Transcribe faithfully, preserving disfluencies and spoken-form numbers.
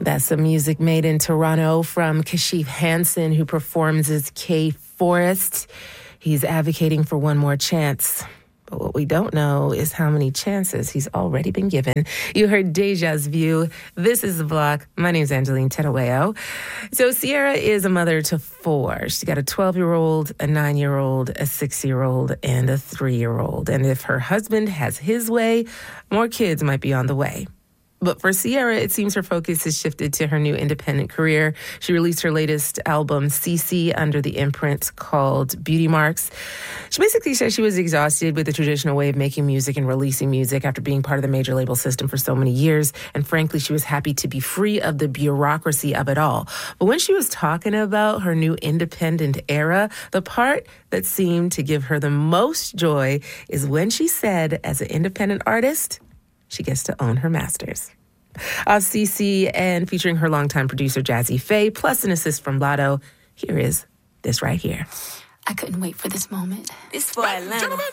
That's some music made in Toronto from Kashif Hansen, who performs as K Forest. He's advocating for one more chance. But what we don't know is how many chances he's already been given. You heard Deja's View. This is The Block. My name's Angeline Terueo. So Sierra is a mother to four. She's got a twelve-year-old, a nine-year-old, a six-year-old, and a three-year-old. And if her husband has his way, more kids might be on the way. But for Sierra, it seems her focus has shifted to her new independent career. She released her latest album, Cece, under the imprint called Beauty Marks. She basically says she was exhausted with the traditional way of making music and releasing music after being part of the major label system for so many years. And frankly, she was happy to be free of the bureaucracy of it all. But when she was talking about her new independent era, the part that seemed to give her the most joy is when she said, as an independent artist, she gets to own her masters. Off C C and featuring her longtime producer, Jazzy Faye, plus an assist from Lotto, here is this right here. I couldn't wait for this moment. This for Atlanta.